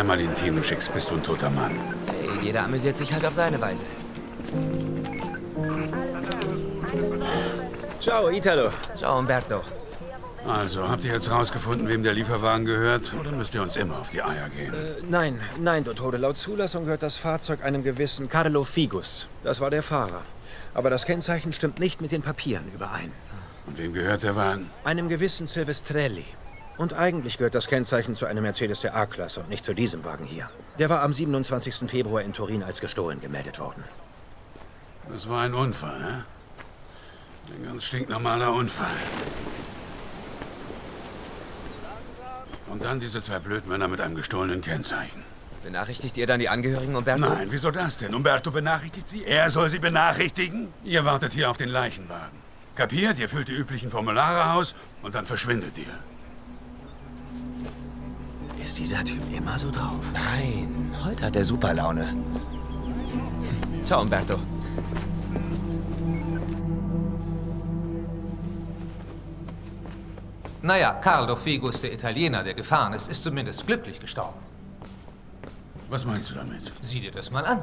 Valentin du schickst, bist du ein toter Mann. Hey, jeder amüsiert sich halt auf seine Weise. Ciao, Italo. Ciao, Umberto. Also, habt ihr jetzt rausgefunden, wem der Lieferwagen gehört? Oder müsst ihr uns immer auf die Eier gehen? Nein, Dottore. Laut Zulassung gehört das Fahrzeug einem gewissen Carlo Figus. Das war der Fahrer. Aber das Kennzeichen stimmt nicht mit den Papieren überein. Und wem gehört der Wagen? Einem gewissen Silvestrelli. Und eigentlich gehört das Kennzeichen zu einem Mercedes der A-Klasse und nicht zu diesem Wagen hier. Der war am 27. Februar in Turin als gestohlen gemeldet worden. Das war ein Unfall, hä? Ein ganz stinknormaler Unfall. Und dann diese zwei Blödmänner mit einem gestohlenen Kennzeichen. Benachrichtigt ihr dann die Angehörigen, Umberto? Nein, wieso das denn? Umberto benachrichtigt sie? Er soll sie benachrichtigen? Ihr wartet hier auf den Leichenwagen. Kapiert? Ihr füllt die üblichen Formulare aus und dann verschwindet ihr. Ist dieser Typ immer so drauf? Nein, heute hat er super Laune. Ciao, Umberto. Naja, Carlo Figus, der Italiener, der gefahren ist, ist zumindest glücklich gestorben. Was meinst du damit? Sieh dir das mal an.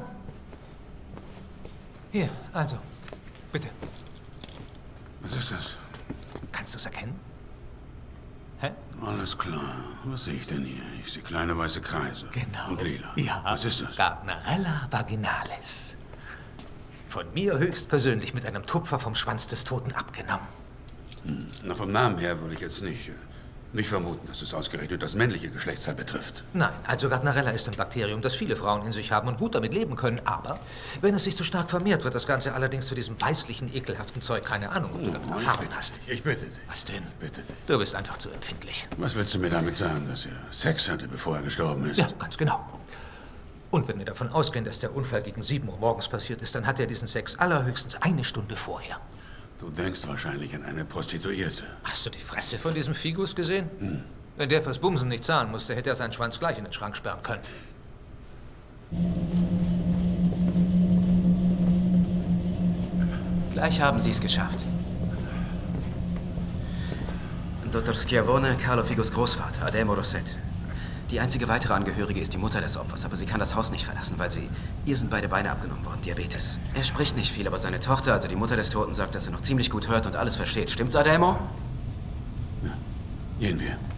Hier, also, bitte. Was ist das? Kannst du es erkennen? Hä? Alles klar. Was sehe ich denn hier? Ich sehe kleine weiße Kreise. Genau. Und lila. Ja. Was ist das? Gardnerella vaginalis. Von mir höchstpersönlich mit einem Tupfer vom Schwanz des Toten abgenommen. Na, vom Namen her würde ich jetzt nicht vermuten, dass es ausgerechnet das männliche Geschlechtsteil betrifft. Nein, also Gardnerella ist ein Bakterium, das viele Frauen in sich haben und gut damit leben können. Aber wenn es sich zu stark vermehrt, wird das Ganze allerdings zu diesem weißlichen, ekelhaften Zeug. Keine Ahnung, ob du davon Erfahrung hast. Ich bitte dich. Was denn? Bitte dich. Du bist einfach zu empfindlich. Was willst du mir damit sagen, dass er Sex hatte, bevor er gestorben ist? Ja, ganz genau. Und wenn wir davon ausgehen, dass der Unfall gegen 7 Uhr morgens passiert ist, dann hat er diesen Sex allerhöchstens eine Stunde vorher. Du denkst wahrscheinlich an eine Prostituierte. Hast du die Fresse von diesem Figus gesehen? Wenn der fürs Bumsen nicht zahlen musste, hätte er seinen Schwanz gleich in den Schrank sperren können. Gleich haben Sie es geschafft. Dr. Schiavone, Carlo Figos Großvater, Ademo Rosset. Die einzige weitere Angehörige ist die Mutter des Opfers, aber sie kann das Haus nicht verlassen, weil ihr sind beide Beine abgenommen worden, Diabetes. Er spricht nicht viel, aber seine Tochter, also die Mutter des Toten, sagt, dass er noch ziemlich gut hört und alles versteht. Stimmt's, Ademo? Ja. Gehen wir.